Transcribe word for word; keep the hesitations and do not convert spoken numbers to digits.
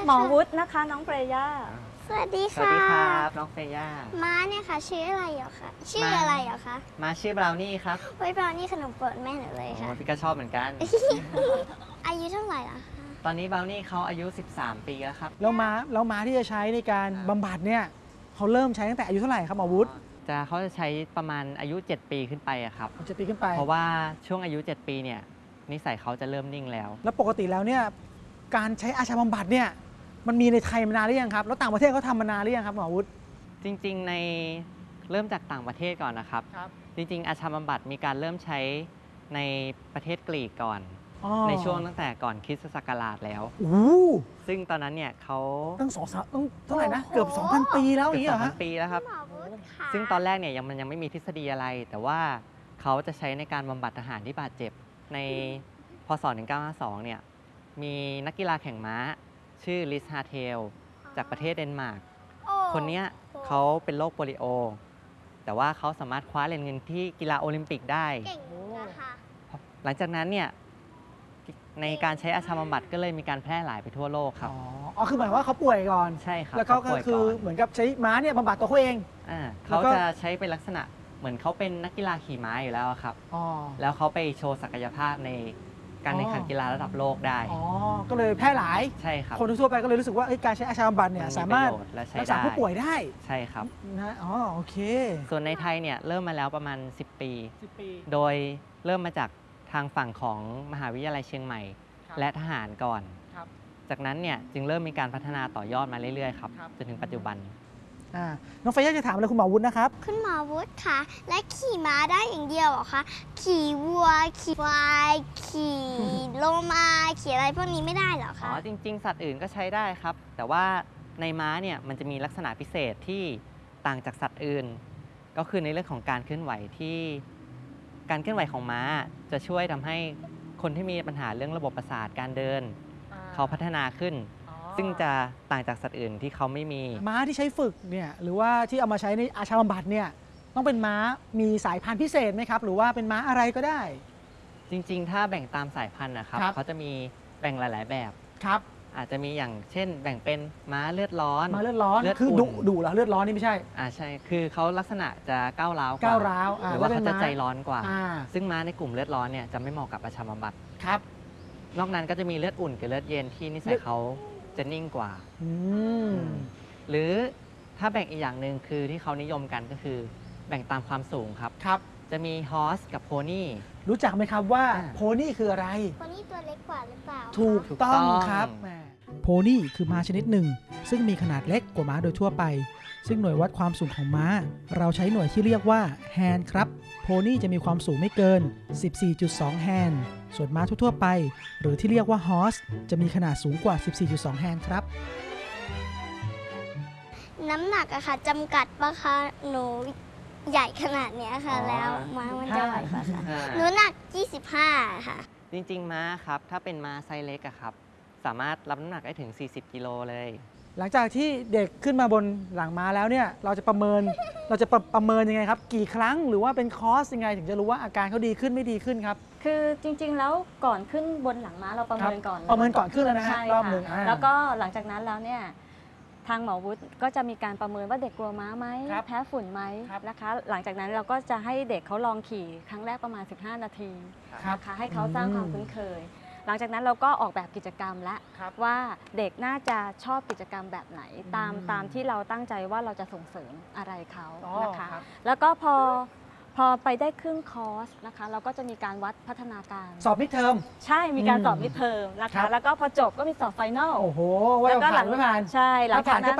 หมอวุฒินะคะน้องเฟรย่าสวัสดีสวัสค่ะดีครับน้องเฟย่าม้าเนี่ยค่ะชื่ออะไรเหรอคะชื่ออะไรเหรอคะมาชื่อบราวนี่ครับไว้บราวนี่ขนมโปรดแม่หนูเลยค่ะพี่ก็ชอบเหมือนกันอายุเท่าไหร่ล่ะคะตอนนี้บราวนี่เขาอายุสิบสามปีแล้วครับแล้วม้าแล้วม้าที่จะใช้ในการบำบัดเนี่ยเขาเริ่มใช้ตั้งแต่อายุเท่าไหร่ครับหมอวุฒิจะเขาจะใช้ประมาณอายุเจ็ดปีขึ้นไปอะครับเจ็ดปีขึ้นไปเพราะว่าช่วงอายุเจ็ดปีเนี่ยนิสัยเขาจะเริ่มนิ่งแล้วแล้วปกติแล้วเนี่ยการใช้อาชาบำบัดเนี่ยมันมีในไทยมานานหรือยังครับแล้วต่างประเทศเขาทำมานานหรือยังครับหมอวุฒิจริงๆในเริ่มจากต่างประเทศก่อนนะครับจริงๆอาชาบำบัดมีการเริ่มใช้ในประเทศกรีกก่อนในช่วงตั้งแต่ก่อนคริสตศักราชแล้วซึ่งตอนนั้นเนี่ยเขาตั้งสองสามต้องเท่าไหร่นะเกือบ สองพัน ปีแล้วอย่างนี้เหรอฮะสองพัน ปีแล้วครับซึ่งตอนแรกเนี่ยยังมันยังไม่มีทฤษฎีอะไรแต่ว่าเขาจะใช้ในการบำบัดทหารที่บาดเจ็บในพ.ศ. หนึ่งเก้าห้าสองเนี่ยมีนักกีฬาแข่งม้าชื่อลิสฮาเทลจากประเทศเดนมาร์กคนนี้เขาเป็นโรคโปลิโอแต่ว่าเขาสามารถคว้าเหรียญเงินที่กีฬาโอลิมปิกได้หลังจากนั้นเนี่ยในการใช้อาชาบำบัดก็เลยมีการแพร่หลายไปทั่วโลกครับอ๋อคือหมายว่าเขาป่วยก่อนใช่ครับแล้วก็คือเหมือนกับใช้ม้าเนี่ยบำบัดตัวเขาเองอ่าเขาจะใช้เป็นลักษณะเหมือนเขาเป็นนักกีฬาขี่ม้าอยู่แล้วครับแล้วเขาไปโชว์ศักยภาพในการแข่งขันกีฬาระดับโลกได้อ๋อก็เลยแพร่หลายใช่ครับคนทั่วไปก็เลยรู้สึกว่าการใช้อาชาบำบัดเนี่ยสามารถรักษาผู้ป่วยได้ใช่ครับนะอ๋อโอเคส่วนในไทยเนี่ยเริ่มมาแล้วประมาณสิบปีโดยเริ่มมาจากทางฝั่งของมหาวิทยาลัยเชียงใหม่และทหารก่อนจากนั้นเนี่ยจึงเริ่มมีการพัฒนาต่อยอดมาเรื่อยๆครับจนถึงปัจจุบันน้องเฟย่าจะถามอะไรคุณหมอวุฒินะครับคุณหมอวุฒิคะและขี่ม้าได้อย่างเดียวเหรอคะขี่วัวขี่ควายขี่โลมาขี่อะไรพวกนี้ไม่ได้เหรอคะอ๋อจริงๆสัตว์อื่นก็ใช้ได้ครับแต่ว่าในม้าเนี่ยมันจะมีลักษณะพิเศษที่ต่างจากสัตว์อื่นก็คือในเรื่องของการเคลื่อนไหวที่การเคลื่อนไหวของม้าจะช่วยทำให้คนที่มีปัญหาเรื่องระบบประสาทการเดินเขาพัฒนาขึ้นซึ่งจะต่างจากสัตว์อื่นที่เขาไม่มีม้าที่ใช้ฝึกเนี่ยหรือว่าที่เอามาใช้ในอาชาบำบัดเนี่ยต้องเป็นม้ามีสายพันธุ์พิเศษไหมครับหรือว่าเป็นม้าอะไรก็ได้จริงๆถ้าแบ่งตามสายพันธุ์นะครับเขาจะมีแบ่งหลายๆแบบครับอาจจะมีอย่างเช่นแบ่งเป็นม้าเลือดร้อนม้าเลือดร้อนคือดุดุเหรอเลือดร้อนนี่ไม่ใช่อ่าใช่คือเขาลักษณะจะก้าวร้าวก้าวร้าวหรือว่าเขาจะใจร้อนกว่าซึ่งม้าในกลุ่มเลือดร้อนเนี่ยจะไม่เหมาะกับอาชาบำบัดครับนอกนั้นก็จะมีเลือดอุ่นกับเลือดเย็นที่นิสัยเขาจะนิ่งกว่าหรือถ้าแบ่งอีกอย่างหนึ่งคือที่เขานิยมกันก็คือแบ่งตามความสูงครับครับจะมีฮอสกับโพนี่รู้จักไหมครับว่าโพนี่คืออะไรโพนี่ตัวเล็กกว่าหรือเปล่าถูกต้องครับโพนี่คือม้าชนิดหนึ่งซึ่งมีขนาดเล็กกว่าม้าโดยทั่วไปซึ่งหน่วยวัดความสูงของม้าเราใช้หน่วยที่เรียกว่าแฮนด์ครับโพนี่จะมีความสูงไม่เกิน สิบสี่จุดสอง แฮนด์ส่วนม้าทั่วๆไปหรือที่เรียกว่าฮอสจะมีขนาดสูงกว่า สิบสี่จุดสอง แฮนด์ครับน้ำหนักอะค่ะจำกัดปะคะหนูใหญ่ขนาดนี้ค่ะแล้วม้ามันจะไหวปะคะหนูหนักยี่สิบห้าค่ะจริงๆม้าครับถ้าเป็นม้าไซส์เล็กอะครับสามารถรับน้ำหนักได้ถึงสี่สิบกิโลเลยหลังจากที่เด็กขึ้นมาบนหลังม้าแล้วเนี่ยเราจะประเมินเราจะประประเมินยังไงครับกี่ครั้งหรือว่าเป็นคอร์สยังไงถึงจะรู้ว่าอาการเขาดีขึ้นไม่ดีขึ้นครับคือจริงๆแล้วก่อนขึ้นบนหลังม้าเราประเมินก่อนประเมินก่อนขึ้นแล้วนะรอบหนึ่งแล้วก็หลังจากนั้นแล้วเนี่ยทางหมอวุฒิก็จะมีการประเมินว่าเด็กกลัวม้าไหมแพ้ฝุ่นไหมนะคะหลังจากนั้นเราก็จะให้เด็กเขาลองขี่ครั้งแรกประมาณสิบห้านาทีนะคะให้เขาสร้างความคุ้นเคยหลังจากนั้นเราก็ออกแบบกิจกรรมแล้วว่าเด็กน่าจะชอบกิจกรรมแบบไหนตามตามที่เราตั้งใจว่าเราจะส่งเสริมอะไรเขานะคะแล้วก็พอพอไปได้ครึ่งคอร์สนะคะเราก็จะมีการวัดพัฒนาการสอบมิดเทอมใช่มีการสอบมิดเทอมนะคะแล้วก็พอจบก็มีสอบไฟนอลโอ้โหว่าผ่านไม่ผ่านใช่หลังจากนั้น